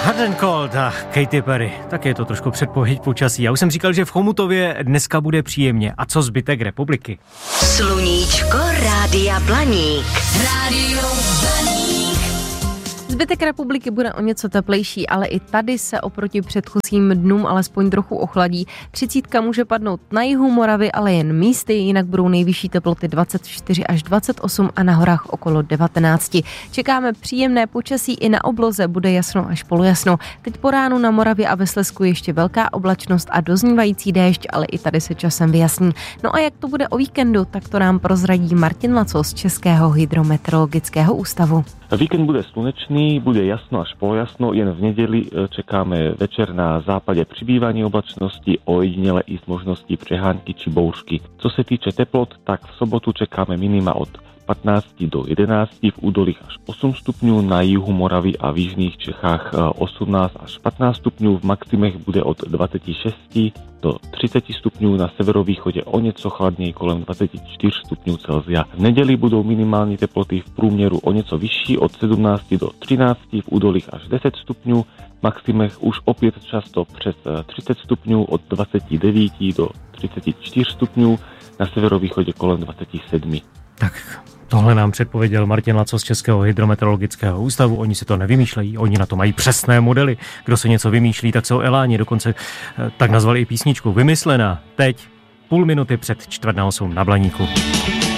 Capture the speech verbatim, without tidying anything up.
Hot and Cold a Katy Perry. Tak je to trošku předpověď počasí. Já už jsem říkal, že v Chomutově dneska bude příjemně. A co zbytek republiky? Sluníčko Rádia Blaník. Rádio Blaník. Zbytek republiky bude o něco teplejší, ale i tady se oproti předchozím dnům alespoň trochu ochladí. Třicítka může padnout na jihu Moravy, ale jen místy, jinak budou nejvyšší teploty dvacet čtyři až dvacet osm a na horách okolo devatenáct. Čekáme příjemné počasí i na obloze, bude jasno až polojasno. Teď po ránu na Moravě a ve Slezsku ještě velká oblačnost a doznívající déšť, ale i tady se časem vyjasní. No a jak to bude o víkendu, tak to nám prozradí Martin Laco z Českého hydrometeorologického ústavu. Víkend bude slunečný, bude jasno až polojasno, jen v nedeli čekáme večer na západe přibývanie oblačnosti, ojedinele i s možností přehánky či bouřky. Co se týče teplot, tak v sobotu čekáme minima od pätnásť do jedenásť, v údolích až osem stupňů, na jihu Moravy a v jižných Čechách osemnásť až pätnásť stupňů, v maximech bude od dvadsaťšesť do tridsať stupňů, na severovýchode o něco chladněji kolem dvadsaťštyri stupňů Celzia. V nedeli budou minimální teploty v průměru o něco vyšší od sedemnásť do trinásť, v údolích až deset stupňů, v maximech už opět často přes tridsať stupňů od dvadsaťdeväť do tridsaťštyri stupňů, na severovýchodě kolem dvacet sedm. Tak tohle nám předpověděl Martin Laco z Českého hydrometeorologického ústavu. Oni si to nevymýšlejí, oni na to mají přesné modely. Kdo se něco vymýšlí, tak jsou eláni. Dokonce tak nazvali i písničku Vymyslená. Teď půl minuty před čtvrt na osm na Blaníku.